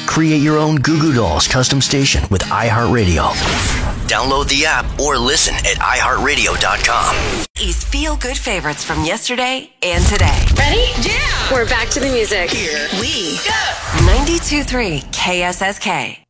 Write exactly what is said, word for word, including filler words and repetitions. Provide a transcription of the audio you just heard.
Create your own Goo Goo Dolls custom station with iHeartRadio. Download the app or listen at i heart radio dot com. These feel-good favorites from yesterday and today. Ready? Yeah! We're back to the music. Here we go. ninety-two point three K S S K.